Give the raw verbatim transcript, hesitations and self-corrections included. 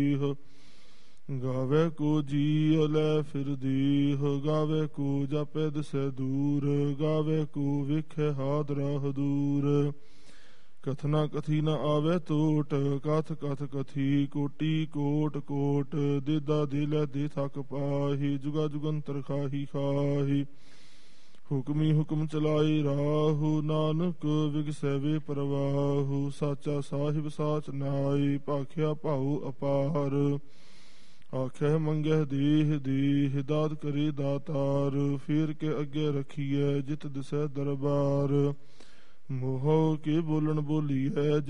ਗਾਵੇ ਕੋ ਜੀ ਲੈ ਫਿਰ ਦੀਹ, ਗਾਵੇ ਕੋ ਜਾਪੇ ਦਿਸੈ ਦੂਰ, ਗਾਵੇ ਕੋ ਵੇਖੈ ਹਾਦਰਾ ਹਦੂਰ। ਕਥਨਾ ਕਥੀ ਨ ਆਵੇ ਟੋਟ, ਕਥ ਕਥ ਕਥੀ ਕੋਟੀ ਕੋਟ ਕੋਟ। ਦੇਦਾ ਦਿਲੇ ਦੇ ਥਕ ਪਾਹੀ, ਜੁਗਾ ਜੁਗੰਤਰ ਖਾਹੀ ਖਾਹੀ। ਹੁਕਮੀ ਹੁਕਮ ਚਲਾਈ ਰਾਹੂ, ਨਾਨਕ ਵਿਗਸੈ ਵੇ ਪ੍ਰਵਾਹੂ। ਸਾਚਾ ਸਾਹਿਬ ਸਾਚ ਨਾਈ, ਭਾਖਿਆ ਭਾਉ ਅਪਾਰ। ਆਖਿਆ ਮੰਗਹਿ ਦੇਹ ਦੇਹ, ਦਾਤ ਕਰੇ ਦਾਤਾਰ। ਫੇਰ ਕੇ ਅੱਗੇ ਰਖੀਐ, ਜਿਤ ਦਿਸੈ ਦਰਬਾਰ। ਮੋਹ ਕੇ ਬੋਲਣ ਬੋਲੀਐ,